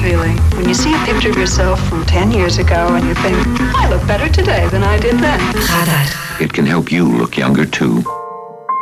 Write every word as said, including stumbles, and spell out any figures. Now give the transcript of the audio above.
feeling when you see a picture of yourself from ten years ago and you think, I look better today than I did then. Radar. It can help you look younger too.